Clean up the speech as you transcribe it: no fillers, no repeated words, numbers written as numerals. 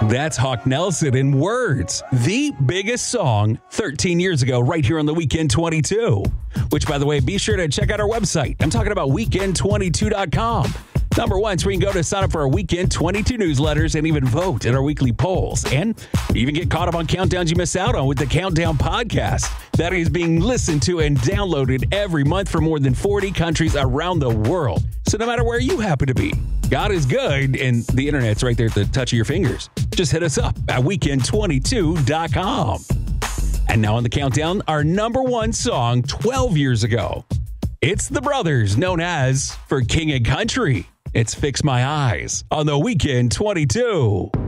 That's Hawk Nelson in Words, the biggest song 13 years ago, right here on the Weekend 22. Which, by the way, be sure to check out our website. I'm talking about weekend22.com. Number one, so we can go to sign up for our Weekend 22 newsletters and even vote in our weekly polls. And even get caught up on countdowns you miss out on with the Countdown podcast. That is being listened to and downloaded every month from more than 40 countries around the world. So no matter where you happen to be, God is good, and the internet's right there at the touch of your fingers. Just hit us up at weekend22.com. And now on the countdown, our number one song 12 years ago. It's the brothers known as For King and Country. It's Fix My Eyes on the Weekend 22.